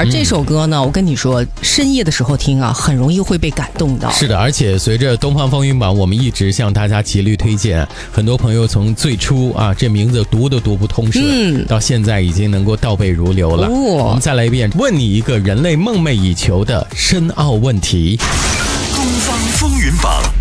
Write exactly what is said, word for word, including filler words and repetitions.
而这首歌呢，我跟你说，深夜的时候听啊，很容易会被感动到。 是的，而且随着东方风云榜，我们一直向大家极力推荐，很多朋友从最初啊这名字读都读不通顺，嗯，到现在已经能够倒背如流了。哦、我们再来一遍，问你一个人类梦寐以求的深奥问题：东方风云榜。